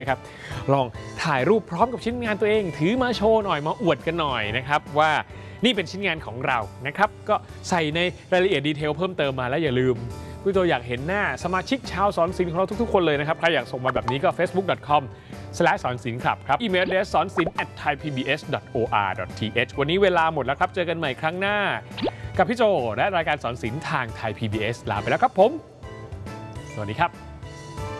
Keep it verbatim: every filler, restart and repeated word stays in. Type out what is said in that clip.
นะครับลองถ่ายรูปพร้อมกับชิ้นงานตัวเองถือมาโชว์หน่อยมาอวดกันหน่อยนะครับว่านี่เป็นชิ้นงานของเรานะครับก็ใส่ในรายละเอียดดีเทลเพิ่มเติมมาแล้วอย่าลืมผู้ตัวอยากเห็นหน้าสมาชิกชาวสอนศิลป์ของเราทุกๆคนเลยนะครับใครอยากส่งมาแบบนี้ก็ เฟซบุ๊ก ดอท คอม สแลช สอนศิลป์ครับครับอีเมล สอนศิลป์ แอท ไทยพีบีเอส ดอท โออาร์ ดอท ทีเอช วันนี้เวลาหมดแล้วครับเจอกันใหม่ครั้งหน้ากับพี่โจและรายการสอนศิลป์ทางไทย พี บี เอส ลาไปแล้วครับผมสวัสดีครับ